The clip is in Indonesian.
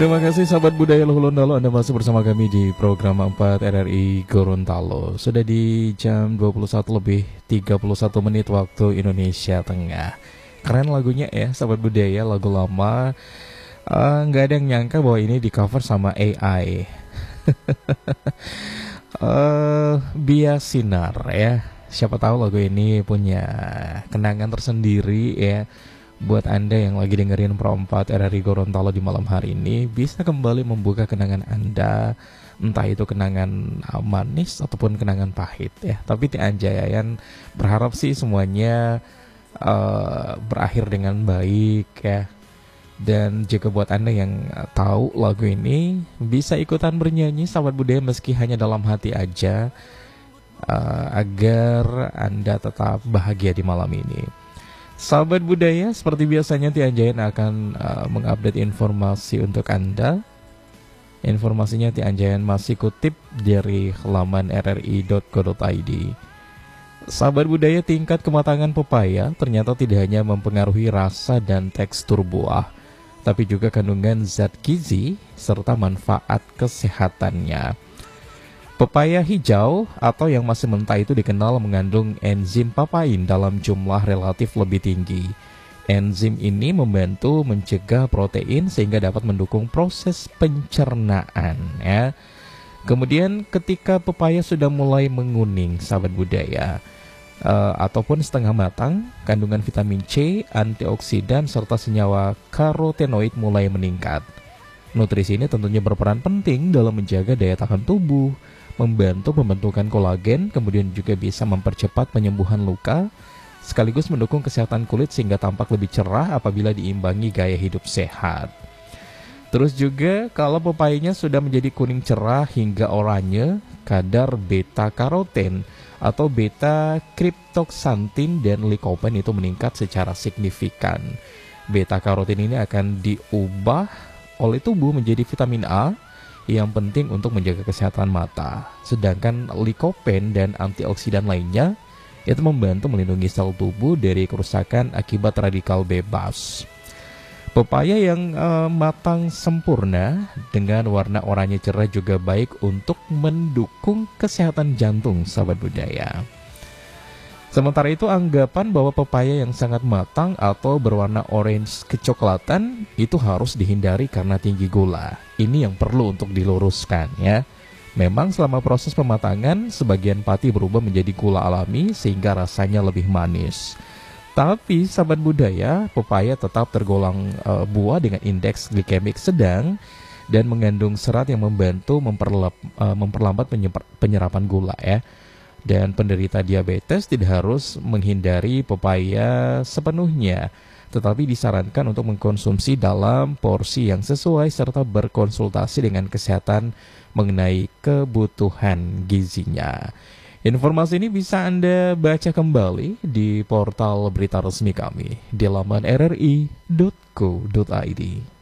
Terima kasih sahabat budaya Luhulondalo, Anda masih bersama kami di program 4 RRI Gorontalo. Sudah di jam 21 lebih 31 menit waktu Indonesia Tengah. Keren lagunya ya sahabat budaya, lagu lama. Nggak ada yang nyangka bahwa ini di cover sama AI. Bias Sinar ya. Siapa tahu lagu ini punya kenangan tersendiri ya. Buat Anda yang lagi dengerin Pro 4 RRI Gorontalo di malam hari ini, bisa kembali membuka kenangan Anda, entah itu kenangan manis ataupun kenangan pahit ya. Tapi Tian Jayayan berharap sih semuanya berakhir dengan baik ya. Dan juga buat Anda yang tahu lagu ini, bisa ikutan bernyanyi sahabat budaya meski hanya dalam hati aja, agar Anda tetap bahagia di malam ini. Sahabat budaya, seperti biasanya Tian Jayan akan mengupdate informasi untuk Anda. Informasinya Tian Jayan masih kutip dari halaman rri.co.id. Sahabat budaya, tingkat kematangan pepaya ternyata tidak hanya mempengaruhi rasa dan tekstur buah, tapi juga kandungan zat gizi serta manfaat kesehatannya. Pepaya hijau atau yang masih mentah itu dikenal mengandung enzim papain dalam jumlah relatif lebih tinggi. Enzim ini membantu mencegah protein sehingga dapat mendukung proses pencernaan ya. Kemudian ketika pepaya sudah mulai menguning sahabat budaya, ataupun setengah matang, kandungan vitamin C, antioksidan serta senyawa karotenoid mulai meningkat. Nutrisi ini tentunya berperan penting dalam menjaga daya tahan tubuh, membantu pembentukan kolagen, kemudian juga bisa mempercepat penyembuhan luka, sekaligus mendukung kesehatan kulit sehingga tampak lebih cerah apabila diimbangi gaya hidup sehat. Terus juga kalau pepayanya sudah menjadi kuning cerah hingga oranye, kadar beta-karoten atau beta-kriptoksantin dan likopen itu meningkat secara signifikan. Beta-karoten ini akan diubah oleh tubuh menjadi vitamin A yang penting untuk menjaga kesehatan mata. Sedangkan likopen dan antioksidan lainnya itu membantu melindungi sel tubuh dari kerusakan akibat radikal bebas. Pepaya yang matang sempurna dengan warna oranye cerah juga baik untuk mendukung kesehatan jantung sahabat budaya. Sementara itu anggapan bahwa pepaya yang sangat matang atau berwarna orange kecoklatan itu harus dihindari karena tinggi gula. Ini yang perlu untuk diluruskan ya. Memang selama proses pematangan sebagian pati berubah menjadi gula alami sehingga rasanya lebih manis. Tapi sahabat budaya, pepaya tetap tergolong buah dengan indeks glikemik sedang dan mengandung serat yang membantu memperlambat penyerapan gula ya. Dan penderita diabetes tidak harus menghindari pepaya sepenuhnya, tetapi disarankan untuk mengkonsumsi dalam porsi yang sesuai serta berkonsultasi dengan kesehatan mengenai kebutuhan gizinya. Informasi ini bisa Anda baca kembali di portal berita resmi kami di laman rri.co.id.